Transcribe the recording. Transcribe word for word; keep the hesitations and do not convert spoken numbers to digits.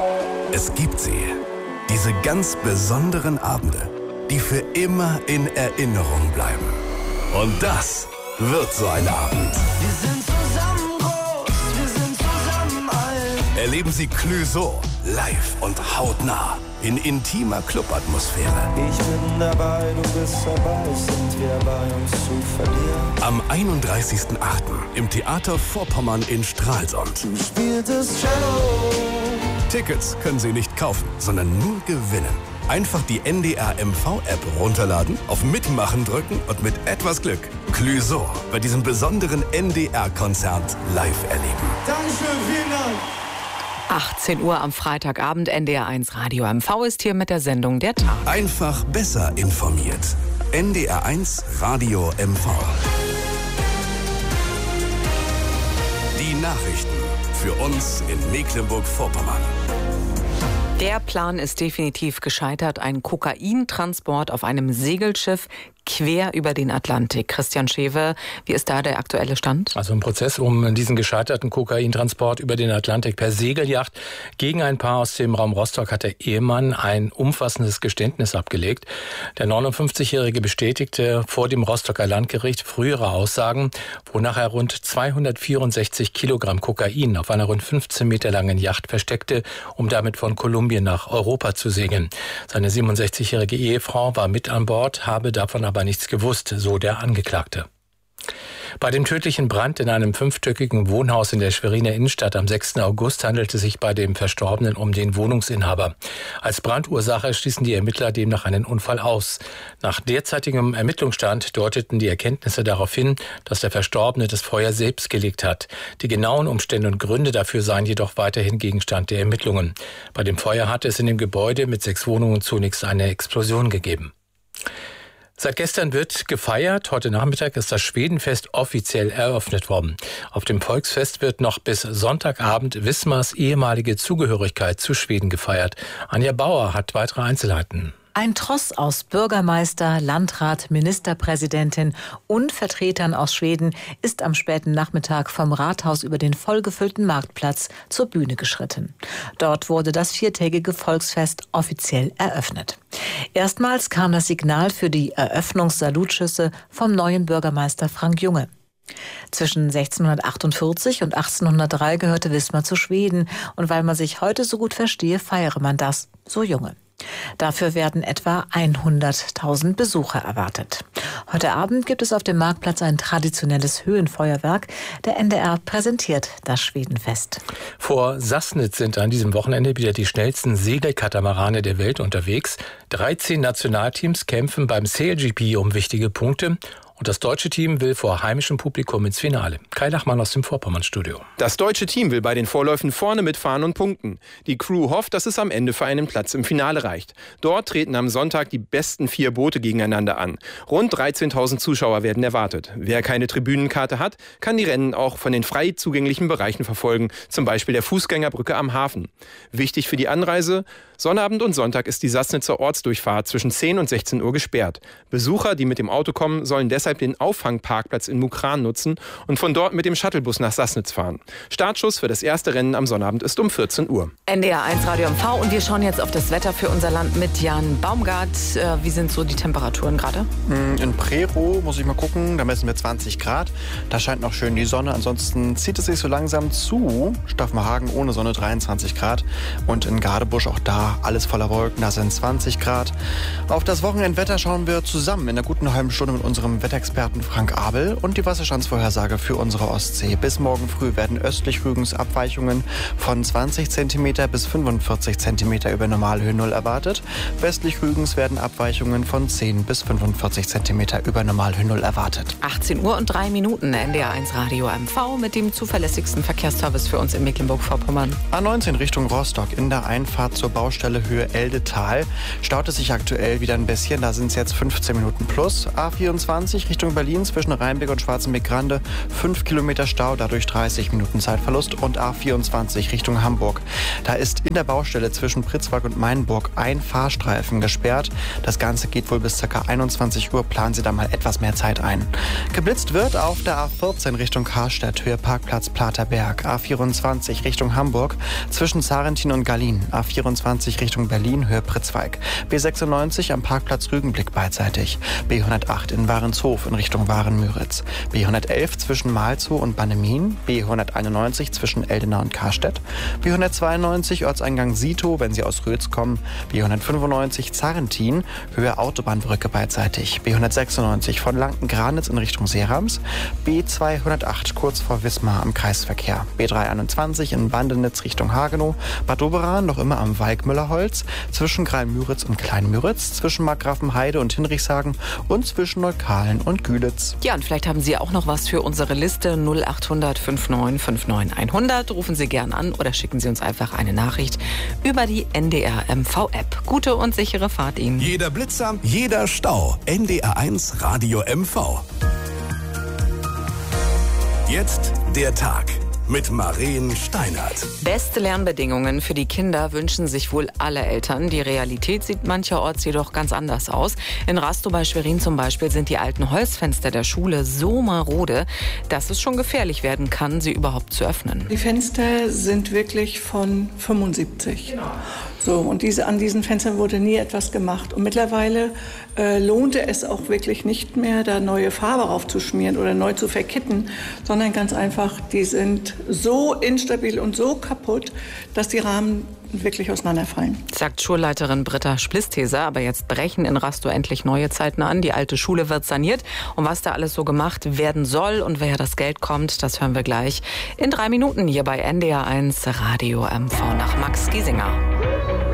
Es gibt sie. Diese ganz besonderen Abende, die für immer in Erinnerung bleiben. Und das wird so ein Abend. Wir sind zusammen groß, wir sind zusammen alt. Erleben Sie Clouseau live und hautnah in intimer Clubatmosphäre. Ich bin dabei, du bist dabei, sind wir bei uns zu verlieren. Am einunddreißigsten achten im Theater Vorpommern in Stralsund. Du spieltest Cello. Tickets können Sie nicht kaufen, sondern nur gewinnen. Einfach die N D R M V-App runterladen, auf Mitmachen drücken und mit etwas Glück Clouseau bei diesem besonderen N D R-Konzert live erleben. Dankeschön, vielen Dank. achtzehn Uhr am Freitagabend, N D R eins Radio M V ist hier mit der Sendung Der Tag. Einfach besser informiert. N D R eins Radio M V. Die Nachrichten für uns in Mecklenburg-Vorpommern. Der Plan ist definitiv gescheitert. Ein Kokaintransport auf einem Segelschiff quer über den Atlantik. Christian Schewe, wie ist da der aktuelle Stand? Also im Prozess um diesen gescheiterten Kokaintransport über den Atlantik per Segelyacht gegen ein Paar aus dem Raum Rostock hat der Ehemann ein umfassendes Geständnis abgelegt. Der neunundfünfzigjährige bestätigte vor dem Rostocker Landgericht frühere Aussagen, wonach er rund zweihundertvierundsechzig Kilogramm Kokain auf einer rund fünfzehn Meter langen Yacht versteckte, um damit von Kolumbien nach Europa zu segeln. Seine siebenundsechzigjährige Ehefrau war mit an Bord, habe davon aber nichts gewusst, so der Angeklagte. Bei dem tödlichen Brand in einem fünfstöckigen Wohnhaus in der Schweriner Innenstadt am sechsten August handelte es sich bei dem Verstorbenen um den Wohnungsinhaber. Als Brandursache schließen die Ermittler demnach einen Unfall aus. Nach derzeitigem Ermittlungsstand deuteten die Erkenntnisse darauf hin, dass der Verstorbene das Feuer selbst gelegt hat. Die genauen Umstände und Gründe dafür seien jedoch weiterhin Gegenstand der Ermittlungen. Bei dem Feuer hatte es in dem Gebäude mit sechs Wohnungen zunächst eine Explosion gegeben. Seit gestern wird gefeiert. Heute Nachmittag ist das Schwedenfest offiziell eröffnet worden. Auf dem Volksfest wird noch bis Sonntagabend Wismars ehemalige Zugehörigkeit zu Schweden gefeiert. Anja Bauer hat weitere Einzelheiten. Ein Tross aus Bürgermeister, Landrat, Ministerpräsidentin und Vertretern aus Schweden ist am späten Nachmittag vom Rathaus über den vollgefüllten Marktplatz zur Bühne geschritten. Dort wurde das viertägige Volksfest offiziell eröffnet. Erstmals kam das Signal für die Eröffnungssalutschüsse vom neuen Bürgermeister Frank Junge. Zwischen sechzehnhundertachtundvierzig und achtzehnhundertdrei gehörte Wismar zu Schweden und weil man sich heute so gut verstehe, feiere man das, so Junge. Dafür werden etwa hunderttausend Besucher erwartet. Heute Abend gibt es auf dem Marktplatz ein traditionelles Höhenfeuerwerk. Der N D R präsentiert das Schwedenfest. Vor Sassnitz sind an diesem Wochenende wieder die schnellsten Segelkatamarane der Welt unterwegs. dreizehn Nationalteams kämpfen beim Sail G P um wichtige Punkte. Und das deutsche Team will vor heimischem Publikum ins Finale. Kai Lachmann aus dem Vorpommern-Studio. Das deutsche Team will bei den Vorläufen vorne mitfahren und punkten. Die Crew hofft, dass es am Ende für einen Platz im Finale reicht. Dort treten am Sonntag die besten vier Boote gegeneinander an. Rund dreizehntausend Zuschauer werden erwartet. Wer keine Tribünenkarte hat, kann die Rennen auch von den frei zugänglichen Bereichen verfolgen, zum Beispiel der Fußgängerbrücke am Hafen. Wichtig für die Anreise: Sonnabend und Sonntag ist die Sassnitzer Ortsdurchfahrt zwischen zehn und sechzehn Uhr gesperrt. Besucher, die mit dem Auto kommen, sollen deshalb den Auffangparkplatz in Mukran nutzen und von dort mit dem Shuttlebus nach Sassnitz fahren. Startschuss für das erste Rennen am Sonnabend ist um vierzehn Uhr. N D R eins Radio M V und wir schauen jetzt auf das Wetter für unser Land mit Jan Baumgart. Wie sind so die Temperaturen gerade? In Prerow muss ich mal gucken, da messen wir zwanzig Grad. Da scheint noch schön die Sonne, ansonsten zieht es sich so langsam zu. Staffenhagen ohne Sonne dreiundzwanzig Grad und in Gadebusch auch da alles voller Wolken, da sind zwanzig Grad. Auf das Wochenendwetter schauen wir zusammen in einer guten halben Stunde mit unserem Wetterexperten Frank Abel und die Wasserstandsvorhersage für unsere Ostsee. Bis morgen früh werden östlich Rügens Abweichungen von zwanzig Zentimeter bis fünfundvierzig Zentimeter über Normalhöhe Null erwartet. Westlich Rügens werden Abweichungen von zehn bis fünfundvierzig Zentimeter über Normalhöhe Null erwartet. achtzehn Uhr und drei Minuten, N D R eins Radio M V mit dem zuverlässigsten Verkehrsservice für uns in Mecklenburg-Vorpommern. A neunzehn Richtung Rostock in der Einfahrt zur Baustelle Höhe Eldetal staut es sich aktuell wieder ein bisschen. Da sind es jetzt fünfzehn Minuten plus. A vierundzwanzig zwanzig Richtung Berlin zwischen Rheinbeck und Schwarzenbeck-Grande. fünf Kilometer Stau, dadurch dreißig Minuten Zeitverlust. Und A vierundzwanzig Richtung Hamburg. Da ist in der Baustelle zwischen Pritzwalk und Mainburg ein Fahrstreifen gesperrt. Das Ganze geht wohl bis ca. einundzwanzig Uhr. Planen Sie da mal etwas mehr Zeit ein. Geblitzt wird auf der A vierzehn Richtung Karstadt, Höhe Parkplatz Platerberg. A vierundzwanzig Richtung Hamburg zwischen Zarentin und Gallien. A vierundzwanzig Richtung Berlin, Höhe Pritzwalk. B sechsundneunzig am Parkplatz Rügenblick beidseitig. B hundertacht in Warenshof in Richtung Waren-Müritz. B hundertelf zwischen Malzow und Bannemin. B hunderteinundneunzig zwischen Eldena und Karstedt. B hundertzweiundneunzig Ortseingang Sito, wenn Sie aus Rötz kommen. B hundertfünfundneunzig Zarentin, Höhe Autobahnbrücke beidseitig. B hundertsechsundneunzig von Lanken-Granitz in Richtung Seerams. B zweihundertacht kurz vor Wismar am Kreisverkehr. B dreihunderteinundzwanzig in Bandenitz Richtung Hagenow. Bad Doberan noch immer am Walkmüllerholz. Zwischen Greilmüritz und Kleinmüritz. Zwischen Markgrafenheide und Hinrichshagen. Und zwischen Neukalen und Gülitz. Ja, und vielleicht haben Sie auch noch was für unsere Liste. null achthundert neunundfünfzig neunundfünfzig hundert. Rufen Sie gern an oder schicken Sie uns einfach eine Nachricht über die N D R M V-App. Gute und sichere Fahrt Ihnen. Jeder Blitzer, jeder Stau. N D R eins Radio M V. Jetzt der Tag mit Maren Steinert. Beste Lernbedingungen für die Kinder wünschen sich wohl alle Eltern. Die Realität sieht mancherorts jedoch ganz anders aus. In Rastow bei Schwerin zum Beispiel sind die alten Holzfenster der Schule so marode, dass es schon gefährlich werden kann, sie überhaupt zu öffnen. Die Fenster sind wirklich von fünfundsiebzig. Genau. So, und diese, an diesen Fenstern wurde nie etwas gemacht. Und mittlerweile äh, lohnte es auch wirklich nicht mehr, da neue Farbe raufzuschmieren oder neu zu verkitten, sondern ganz einfach, die sind so instabil und so kaputt, dass die Rahmen wirklich auseinanderfallen. Sagt Schulleiterin Britta Splisteser. Aber jetzt brechen in Rastow endlich neue Zeiten an. Die alte Schule wird saniert. Und was da alles so gemacht werden soll und woher das Geld kommt, das hören wir gleich in drei Minuten hier bei N D R eins Radio M V nach Max Giesinger.